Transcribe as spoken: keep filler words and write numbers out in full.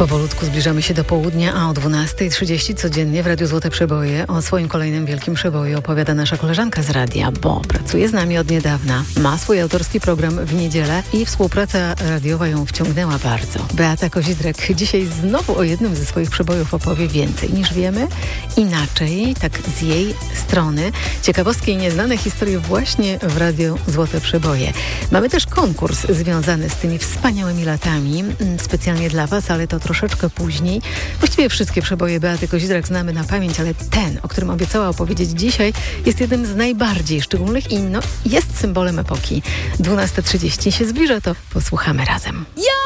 Powolutku zbliżamy się do południa, a o dwunasta trzydzieści codziennie w Radiu Złote Przeboje o swoim kolejnym wielkim przeboju opowiada nasza koleżanka z radia, bo pracuje z nami od niedawna. Ma swój autorski program w niedzielę i współpraca radiowa ją wciągnęła bardzo. Beata Kozidrek dzisiaj znowu o jednym ze swoich przebojów opowie więcej niż wiemy, inaczej, tak z jej strony. Ciekawostki i nieznane historie właśnie w Radiu Złote Przeboje. Mamy też konkurs związany z tymi wspaniałymi latami, specjalnie dla Was, ale to troszeczkę później. Właściwie wszystkie przeboje Beaty Kozidrek znamy na pamięć, ale ten, o którym obiecała opowiedzieć dzisiaj, jest jednym z najbardziej szczególnych i no, jest symbolem epoki. dwunasta trzydzieści się zbliża, to posłuchamy razem.